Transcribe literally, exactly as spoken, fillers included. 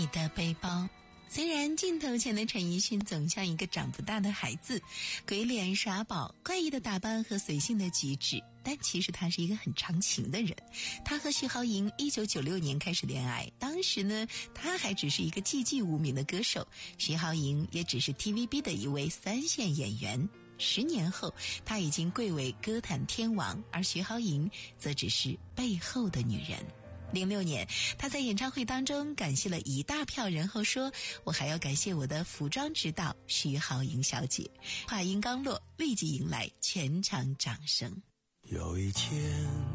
你的背包。虽然镜头前的陈奕迅总像一个长不大的孩子，鬼脸耍宝，怪异的打扮和随性的举止，但其实他是一个很长情的人。他和徐浩莹一九九六年开始恋爱，当时呢，他还只是一个寂寂无名的歌手，徐浩莹也只是 T V B 的一位三线演员。十年后，他已经贵为歌坛天王，而徐浩莹则只是背后的女人。零六年，他在演唱会当中感谢了一大票人后说，我还要感谢我的服装指导徐浩莹小姐。话音刚落，立即迎来全场掌声。 有一天